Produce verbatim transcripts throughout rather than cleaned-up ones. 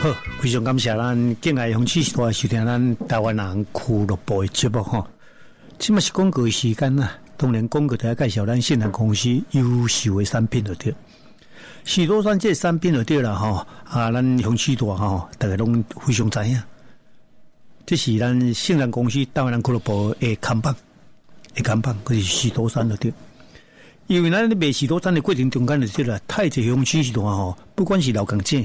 好，非常感谢咱敬爱红旗时代收听咱台湾人俱乐部的节目哈。这嘛是广告的时间啦，当然广告就要介绍咱信任公司优秀的产品就对。许多咱这产品就对啦哈，啊，咱红旗大哈，大家拢非常知影。这是咱信任公司台湾人俱乐部的看板，的看板，就是许多山就对。因为咱卖许多山的过程中间就对啦，太济红旗时代吼，不管是老港姐。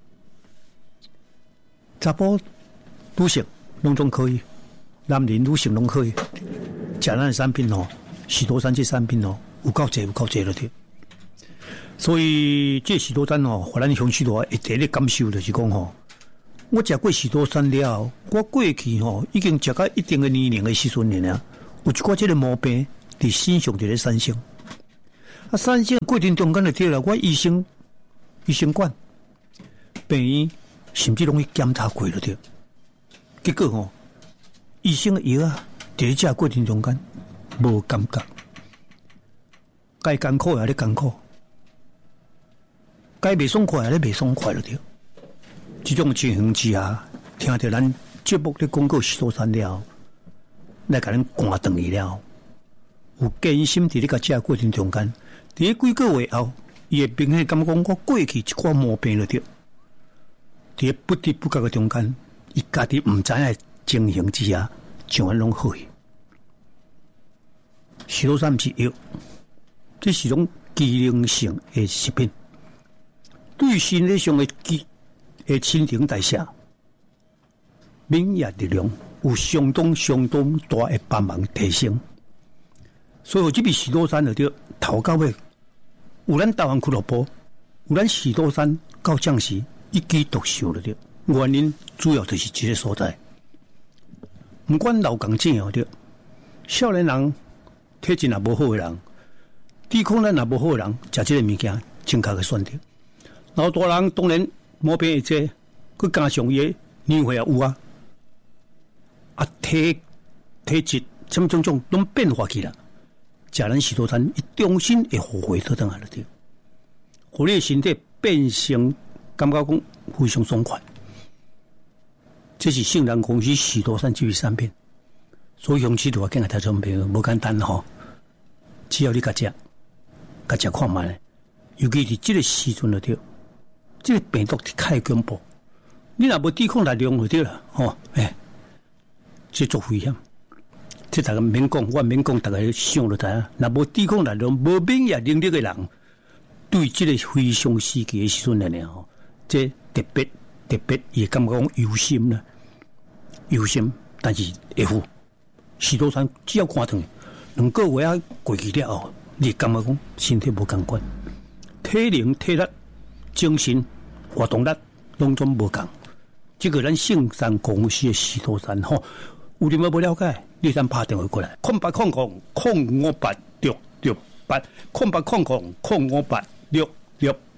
查甫、女性拢总可以，男人、女性拢可以。食咱的产品哦，许多山这产品哦，有够济有够济了的。所以这许多山哦，互咱乡亲大一第一感受就是讲吼，我食过许多山了，我过去吼已经食到一定的年龄的时阵了，有一寡这个毛病伫身上就咧产生。啊，产生过程中间就对了，我医生、医生管、病院。甚至拢去检查过了的，结果吼，医生的药啊，在食过程中间无感觉，该艰苦也咧艰苦，该袂爽快也咧袂爽快了的。这种情形之下，听到咱节目咧广告许多山了，来甲咱赶断去了，有艰辛伫咧甲食过程中间，伫咧几个月后，伊会明显感觉讲我过去一寡毛病了的。在不知不觉的中间，伊家己唔知影情形之下，就安拢好去。许多山是药，这是种机能性的食品，对身体上的机的新陈代谢、免疫力量有相当相当大的帮忙提升。所以这笔许多山就对头到尾，有咱台湾俱乐部，有咱许多山到将士。一举独秀了的原因主要就是这个所在。不管老港正哦对，少年人体质也无好的人，抵抗力也无好的人，食这个物件正确的选择。老大人当然毛病会多，佮加上伊的年岁也有啊，啊体体质什么种种拢变化起来，食咱许多餐，伊重新会后悔倒转来了的，互你的身体变成。感觉讲非常爽快，这是信任公司许多山这类产品，所以用起都要跟台中朋友无简单吼，只要你甲食，甲食看卖，尤其是这个时阵就对，这个病毒太恐怖，你若无抵抗力量就对了吼，哎，这足危险。这大家免讲，我免讲，大家想就知影，若无抵抗力量、无免疫能力的人，对这个非常时期的时阵来呢吼。这特别特别也感觉讲忧心啦，忧心，但是会付许多山只要看断，两个月啊过去了后，你感觉讲身体无共款，体能、体力、精神活动力拢总无共。这个咱圣山公司的许多山吼，有点么不了解，你先打电话过来，空八空空空五八六六八，空八空空空五八六六。